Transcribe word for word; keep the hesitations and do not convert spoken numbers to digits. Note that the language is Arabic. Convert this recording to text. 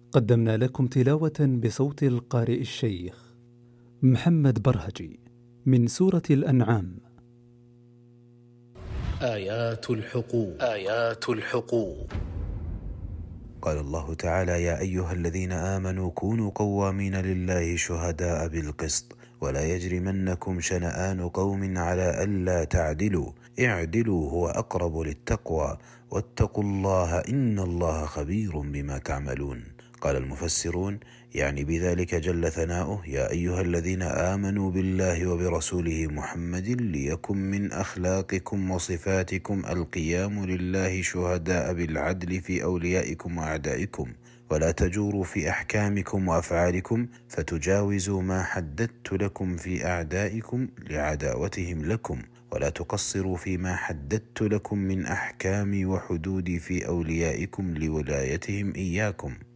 قدمنا لكم تلاوة بصوت القارئ الشيخ محمد برهجي من سورة الأنعام. آيات الحقوق آيات الحقوق قال الله تعالى: يا أيها الذين آمنوا كونوا قوامين لله شهداء بالقسط ولا يجرمنكم شنآن قوم على ألا تعدلوا اعدلوا هو أقرب للتقوى واتقوا الله إن الله خبير بما تعملون. قال المفسرون: يعني بذلك جل ثناؤه: يا أيها الذين آمنوا بالله وبرسوله محمد ليكن من أخلاقكم وصفاتكم القيام لله شهداء بالعدل في أوليائكم وأعدائكم، ولا تجوروا في أحكامكم وأفعالكم فتجاوزوا ما حددت لكم في أعدائكم لعداوتهم لكم، ولا تقصروا فيما حددت لكم من أحكامي وحدودي في أوليائكم لولايتهم إياكم.